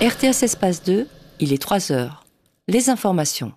RTS Espace 2, il est 3 heures. Les informations.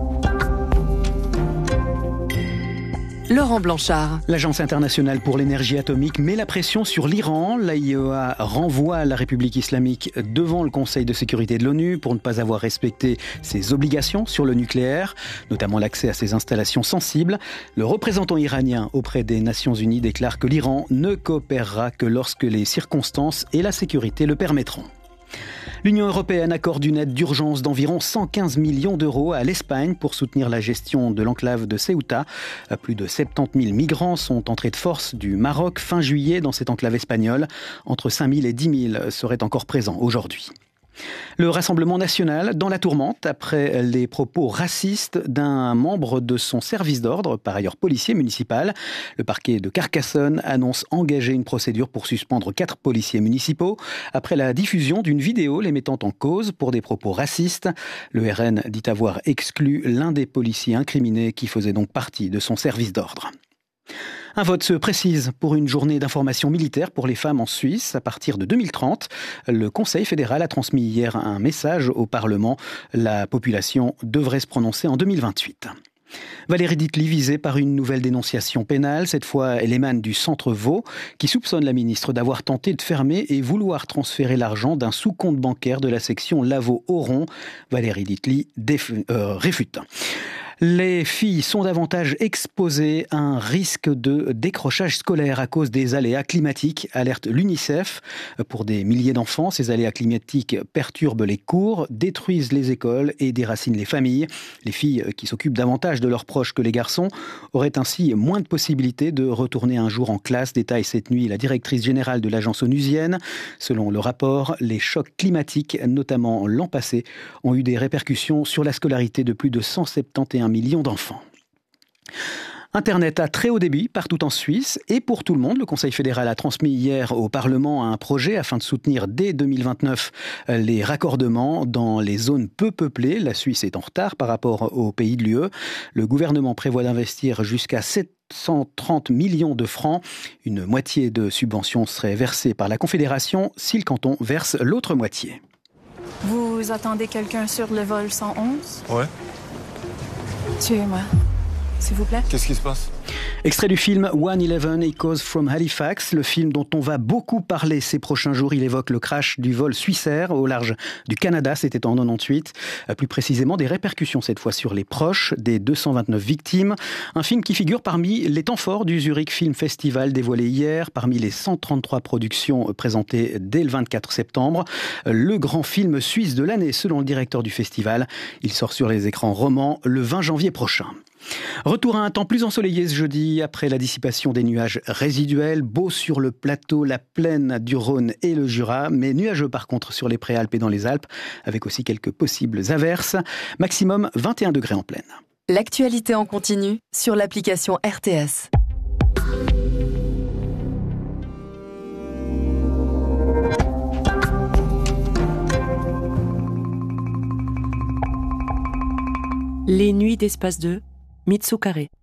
Laurent Blanchard. L'Agence internationale pour l'énergie atomique met la pression sur l'Iran. L'AIEA renvoie la République islamique devant le Conseil de sécurité de l'ONU pour ne pas avoir respecté ses obligations sur le nucléaire, notamment l'accès à ses installations sensibles. Le représentant iranien auprès des Nations Unies déclare que l'Iran ne coopérera que lorsque les circonstances et la sécurité le permettront. L'Union européenne accorde une aide d'urgence d'environ 115 millions d'euros à l'Espagne pour soutenir la gestion de l'enclave de Ceuta. Plus de 70 000 migrants sont entrés de force du Maroc fin juillet dans cette enclave espagnole. Entre 5 000 et 10 000 seraient encore présents aujourd'hui. Le Rassemblement national dans la tourmente après les propos racistes d'un membre de son service d'ordre, par ailleurs policier municipal. Le parquet de Carcassonne annonce engager une procédure pour suspendre 4 policiers municipaux après la diffusion d'une vidéo les mettant en cause pour des propos racistes. Le RN dit avoir exclu l'un des policiers incriminés qui faisait donc partie de son service d'ordre. Un vote se précise pour une journée d'information militaire pour les femmes en Suisse à partir de 2030. Le Conseil fédéral a transmis hier un message au Parlement. La population devrait se prononcer en 2028. Valérie Ditely visée par une nouvelle dénonciation pénale. Cette fois, elle émane du Centre Vaud qui soupçonne la ministre d'avoir tenté de fermer et vouloir transférer l'argent d'un sous-compte bancaire de la section Lavaux-Oron. Valérie Ditely réfute. Les filles sont davantage exposées à un risque de décrochage scolaire à cause des aléas climatiques, alerte l'UNICEF. Pour des milliers d'enfants, ces aléas climatiques perturbent les cours, détruisent les écoles et déracinent les familles. Les filles qui s'occupent davantage de leurs proches que les garçons auraient ainsi moins de possibilités de retourner un jour en classe, détaille cette nuit la directrice générale de l'agence onusienne. Selon le rapport, les chocs climatiques, notamment l'an passé, ont eu des répercussions sur la scolarité de plus de 171 millions d'enfants. Internet à très haut débit partout en Suisse et pour tout le monde. Le Conseil fédéral a transmis hier au Parlement un projet afin de soutenir dès 2029 les raccordements dans les zones peu peuplées. La Suisse est en retard par rapport aux pays de l'UE. Le gouvernement prévoit d'investir jusqu'à 730 millions de francs. Une moitié de subventions serait versée par la Confédération si le canton verse l'autre moitié. Vous attendez quelqu'un sur le vol 111 ? Ouais. Tuez-moi, s'il vous plaît. Qu'est-ce qui se passe ? Extrait du film 111 Echoes from Halifax, le film dont on va beaucoup parler ces prochains jours. Il évoque le crash du vol Swissair au large du Canada, c'était en 98. Plus précisément, des répercussions cette fois sur les proches des 229 victimes. Un film qui figure parmi les temps forts du Zurich Film Festival dévoilé hier, parmi les 133 productions présentées dès le 24 septembre. Le grand film suisse de l'année, selon le directeur du festival. Il sort sur les écrans romans le 20 janvier prochain. Retour à un temps plus ensoleillé ce jeudi, après la dissipation des nuages résiduels, beau sur le plateau, la plaine du Rhône et le Jura, mais nuageux par contre sur les Préalpes et dans les Alpes, avec aussi quelques possibles averses. Maximum 21 degrés en plaine. L'actualité en continu sur l'application RTS. Les nuits d'Espace 2, Mitsu Carré.